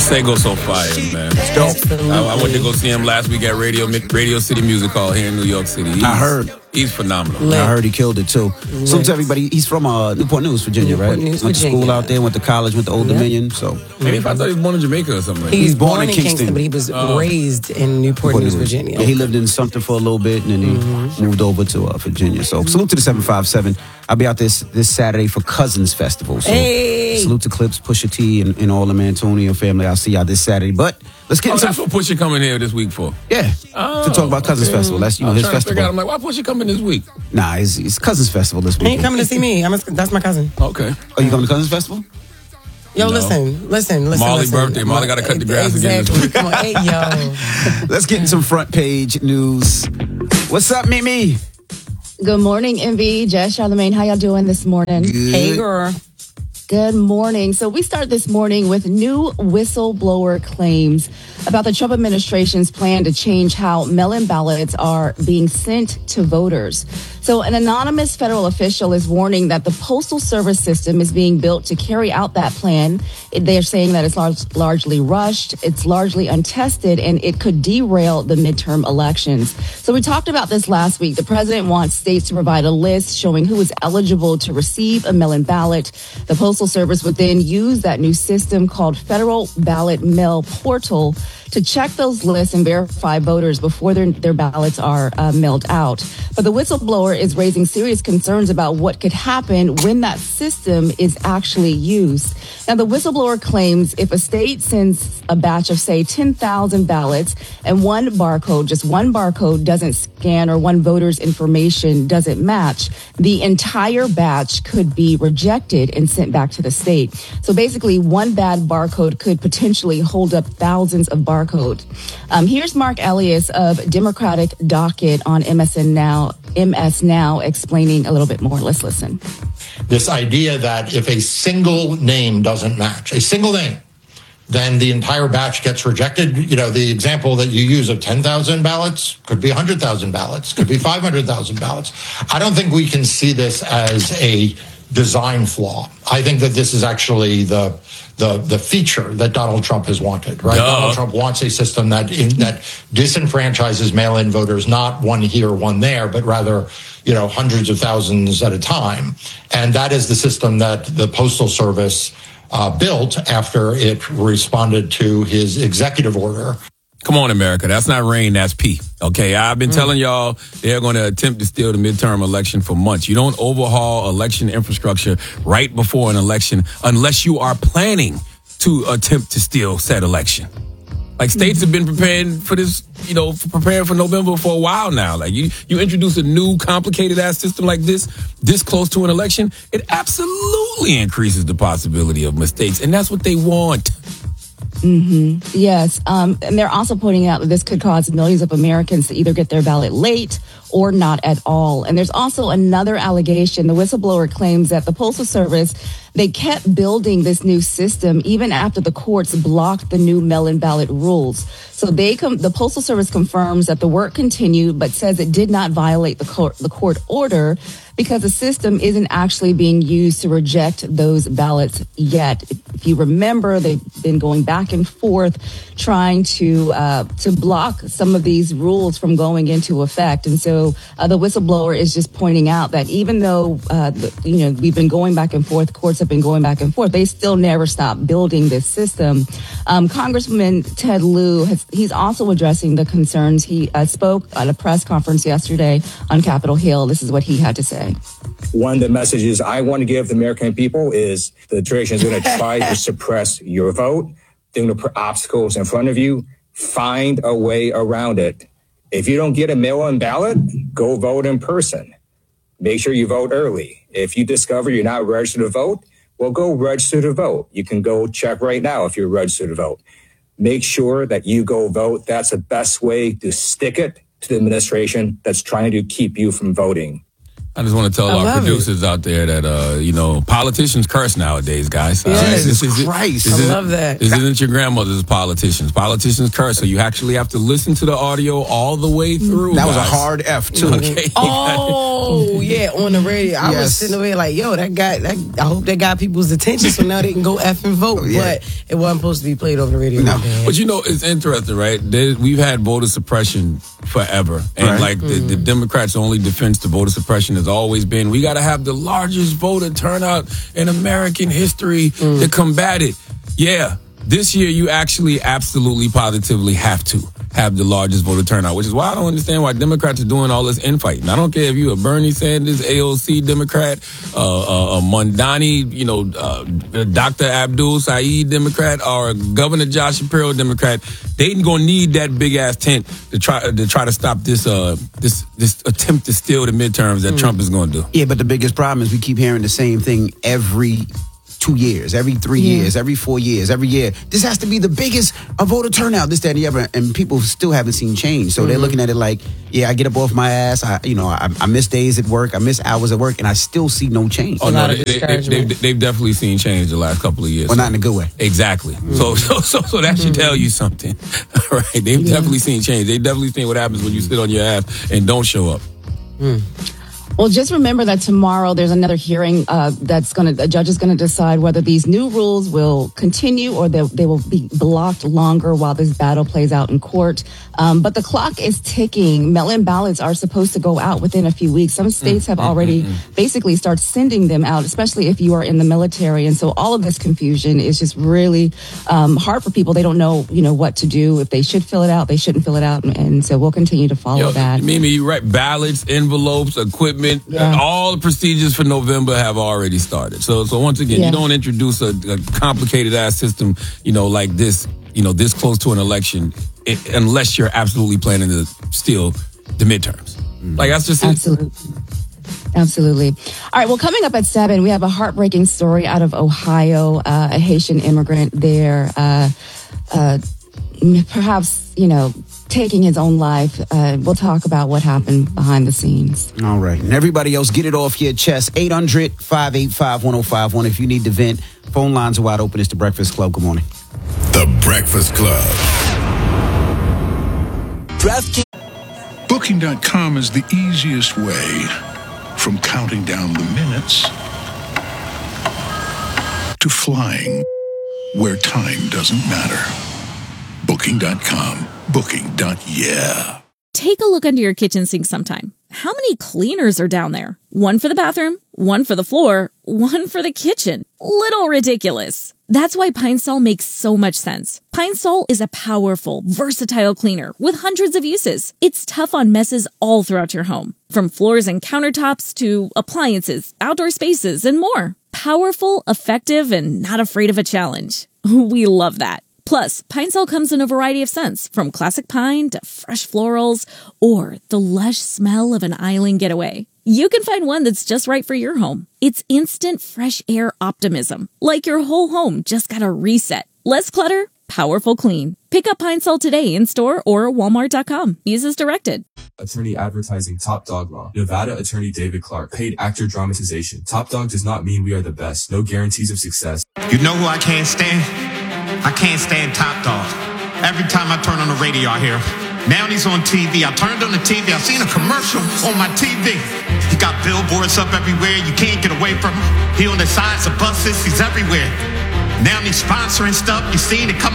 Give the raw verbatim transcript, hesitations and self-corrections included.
Masego's so fire, man. I, I went to go see him last week at Radio Radio City Music Hall here in New York City. He's, I heard. He's phenomenal. Lit. I heard he killed it, too. Lit. So to everybody, he's from uh, Newport News, Virginia, Newport right? News, went to Virginia. school out there, went to college, went to Old Yep. Dominion, so. Maybe if I thought he was born in Jamaica or something like that. He's, He's born, born in in Kingston. Kingston, but he was Oh. raised in Newport, Newport News, News. Virginia. Yeah, he lived in Sumter for a little bit, and then he Mm-hmm. moved over to uh, Virginia. So salute to the seven five seven. I'll be out this this Saturday for Cousins Festival. So Hey! salute to Clips, Pusha T, and, and all the Antonio family. I'll see y'all this Saturday. But let's get Oh, into that's what Pusha coming here this week for. yeah Oh, to talk about Cousins okay. Festival. That's you know I'm his trying to figure out, I'm festival. like, why Pusha coming this week? Nah, it's, it's Cousins Festival this He week. ain't coming to see me. I'm a, that's my cousin. Okay. Oh, you coming to Cousins Festival? Yo, No. listen, listen, listen. Molly's listen. birthday. Molly gotta cut the grass again this exactly. week. Come on, hey, yo. Let's get in some front page news. What's up, Mimi? Good morning, Envy, Jess, Charlamagne. How y'all doing this morning? Good. Hey, girl. Good morning. So we start this morning with new whistleblower claims about the Trump administration's plan to change how mail-in ballots are being sent to voters. So an anonymous federal official is warning that the Postal Service system is being built to carry out that plan. They're saying that it's lar- largely rushed, it's largely untested, and it could derail the midterm elections. So we talked about this last week. The president wants states to provide a list showing who is eligible to receive a mail-in ballot. The Postal Service would then use that new system called Federal Ballot Mail Portal to check those lists and verify voters before their, their ballots are uh, mailed out. But the whistleblower is raising serious concerns about what could happen when that system is actually used. Now, the whistleblower claims if a state sends a batch of, say, ten thousand ballots and one barcode, just one barcode doesn't scan or one voter's information doesn't match, the entire batch could be rejected and sent back to the state. So basically, one bad barcode could potentially hold up thousands of barcodes. Um, here's Mark Elias of Democratic Docket on M S N Now, M S Now, explaining a little bit more. Let's listen. This idea that if a single name doesn't match, a single name, then the entire batch gets rejected. You know, the example that you use of ten thousand ballots could be one hundred thousand ballots, could be five hundred thousand ballots. I don't think we can see this as a design flaw. I think that this is actually the the the feature that Donald Trump has wanted, right? Duh. Donald Trump wants a system that in, that disenfranchises mail-in voters, not one here, one there, but rather, you know, hundreds of thousands at a time. And that is the system that the Postal Service uh, built after it responded to his executive order. Come on, America. That's not rain, that's pee. Okay, I've been mm. telling y'all they're going to attempt to steal the midterm election for months. You don't overhaul election infrastructure right before an election unless you are planning to attempt to steal said election. Like, states have been preparing for this, you know, for preparing for November for a while now. Like, you, you introduce a new complicated-ass system like this, this close to an election, it absolutely increases the possibility of mistakes, and that's what they want. Mm-hmm. Yes. Um, and they're also pointing out that this could cause millions of Americans to either get their ballot late or not at all. And there's also another allegation. The whistleblower claims that the Postal Service, they kept building this new system even after the courts blocked the new mail-in ballot rules. So they com- the Postal Service confirms that the work continued, but says it did not violate the court, the court order because the system isn't actually being used to reject those ballots yet. If you remember, they've been going back and forth trying to uh, to block some of these rules from going into effect. And so uh, the whistleblower is just pointing out that even though, uh, the, you know, we've been going back and forth, courts have been going back and forth, they still never stop building this system. Um, Congressman Ted Lieu, has, he's also addressing the concerns. He uh, spoke at a press conference yesterday on Capitol Hill. This is what he had to say. One of the messages I want to give the American people is the administration is going to try to suppress your vote. They're going to put obstacles in front of you. Find a way around it. If you don't get a mail-in ballot, go vote in person. Make sure you vote early. If you discover you're not registered to vote, well, go register to vote. You can go check right now if you're registered to vote. Make sure that you go vote. That's the best way to stick it to the administration that's trying to keep you from voting. I just want to tell I our love producers out there that, uh, you know, politicians curse nowadays, guys. Uh, Yes. this Jesus is- Christ. this I isn't- love that. This isn't your grandmother's politicians. Politicians curse, so you actually have to listen to the audio all the way through. That was a guys. hard F, too. Okay. Oh yeah, on the radio. I was Yes. sitting there like, yo, that guy. That, I hope that got people's attention, so now they can go F and vote. yeah. But it wasn't supposed to be played over the radio. No. my bad. But you know, it's interesting, right? There, we've had voter suppression forever. And Right. like the, the Democrats' only defense to voter suppression has always been, we got to have the largest voter turnout in American history to combat it. Yeah. This year, you actually absolutely positively have to have the largest voter turnout, which is why I don't understand why Democrats are doing all this infighting. I don't care if you're a Bernie Sanders, A O C Democrat, uh, uh, a Mondani, you know, uh, Doctor Abdul Saeed Democrat, or Governor Josh Shapiro Democrat. They gonna need that big ass tent to try to try to stop this uh this this attempt to steal the midterms that Trump is gonna do. Yeah, but the biggest problem is we keep hearing the same thing every two years, every three Yeah. years, every four years, every year. This has to be the biggest uh, voter turnout, this, that, and the other. And people still haven't seen change. So they're looking at it like, yeah, I get up off my ass. I, you know, I, I miss days at work. I miss hours at work, and I still see no change. Oh lot no, of they, they, they, discouragement. they've, they've definitely seen change the last couple of years. Well, not in a good way. Exactly. So, so, so, so that should tell you something. All right. They've definitely seen change. They've definitely seen what happens when you sit on your ass and don't show up. Well, just remember that tomorrow there's another hearing uh, that's going to, a judge is going to decide whether these new rules will continue or they, they will be blocked longer while this battle plays out in court. Um, but the clock is ticking. Mail-in ballots are supposed to go out within a few weeks. Some states have already basically started sending them out, especially if you are in the military. And so all of this confusion is just really um, hard for people. They don't know, you know, what to do. If they should fill it out, they shouldn't fill it out. And, and so we'll continue to follow Yo, that. Mimi, you right. Ballots, envelopes, equipment, Yeah. all the procedures for November have already started. So, so once again, Yeah. you don't introduce a, a complicated ass system, you know, like this, you know, this close to an election, i unless you're absolutely planning to steal the midterms. Like that's just it. Absolutely. Absolutely. All right. Well, coming up at seven, we have a heartbreaking story out of Ohio. Uh, a Haitian immigrant there, uh, uh, perhaps, you know, taking his own life. Uh, we'll talk about what happened behind the scenes. All right. And everybody else, get it off your chest. eight hundred, five eight five, one oh five one. If you need to vent, phone lines are wide open. It's The Breakfast Club. Good morning. The Breakfast Club. Booking dot com is the easiest way from counting down the minutes to flying where time doesn't matter. Booking dot com. Booking. Yeah. Take a look under your kitchen sink sometime. How many cleaners are down there? One for the bathroom, one for the floor, one for the kitchen. Little ridiculous. That's why Pine Sol makes so much sense. Pine Sol is a powerful, versatile cleaner with hundreds of uses. It's tough on messes all throughout your home, from floors and countertops to appliances, outdoor spaces, and more. Powerful, effective, and not afraid of a challenge. We love that. Plus, Pine Sol comes in a variety of scents, from classic pine to fresh florals or the lush smell of an island getaway. You can find one that's just right for your home. It's instant fresh air optimism, like your whole home just got a reset. Less clutter, powerful clean. Pick up Pine Sol today in store or walmart dot com. Use as directed. Attorney advertising Top Dog Law. Nevada attorney David Clark. Paid actor dramatization. Top Dog does not mean we are the best. No guarantees of success. You know who I can't stand? I can't stand Top Dog. Every time I turn on the radio, I hear him. Now he's on T V. I turned on the T V. I seen a commercial on my T V. He got billboards up everywhere. You can't get away from him. He on the sides of buses. He's everywhere. Now he's sponsoring stuff. You seen it come